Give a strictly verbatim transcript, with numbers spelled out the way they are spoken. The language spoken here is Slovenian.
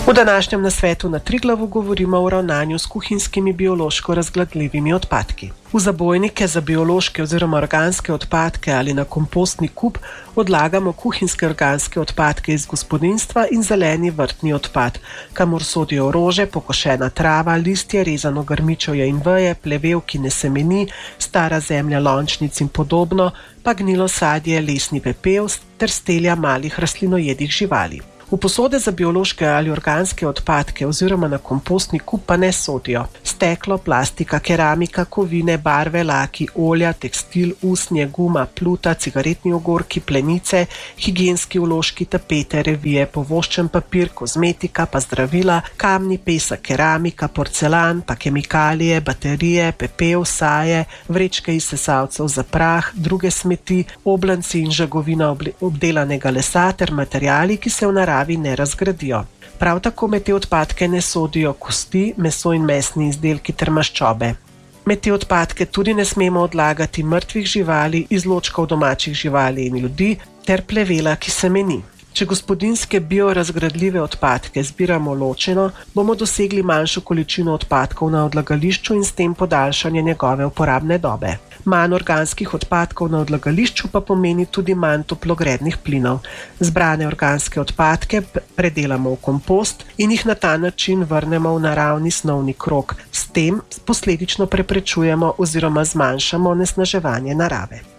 V današnjem nasvetu na Triglavu govorimo o ravnanju s kuhinjskimi biološko razgradljivimi odpadki. V zabojnike za biološke oziroma organske odpadke ali na kompostni kup odlagamo kuhinjske organske odpadke iz gospodinjstva in zeleni vrtni odpad, kamor sodijo rože, pokošena trava, listje, rezano grmičevje in veje, plevevkine semeni, stara zemlja lončnic in podobno, pa gnilo sadje, lesni pepel ter stelja malih rastlinojedih živali. V posode za biološke ali organske odpadke oziroma na kompostni kup pa ne sodijo steklo, plastika, keramika, kovine, barve, laki, olja, tekstil, usnje, guma, pluta, cigaretni ogorki, plenice, higienski vložki, tapete, revije, povoščen papir, kozmetika, pa zdravila, kamni, pesek, keramika, porcelan, pa kemikalije, baterije, pepel, saje, vrečke iz sesalcev za prah, druge smeti, oblanci in žagovina obdelanega lesa ter materiali, ki se v naravi ne razgradijo. Prav tako med te odpadke ne sodijo kosti, meso in mesni izdelki ter maščobe. Med te odpadke tudi ne smemo odlagati mrtvih živali, izločkov domačih živali in ljudi ter plevela, ki semeni. Če gospodinjske biorazgradljive odpadke zbiramo ločeno, bomo dosegli manjšo količino odpadkov na odlagališču in s tem podaljšanje njegove uporabne dobe. Manj organskih odpadkov na odlagališču pa pomeni tudi manj toplogrednih plinov. Zbrane organske odpadke predelamo v kompost in jih na ta način vrnemo v naravni snovni krog. S tem posledično preprečujemo oziroma zmanjšamo onesnaževanje narave.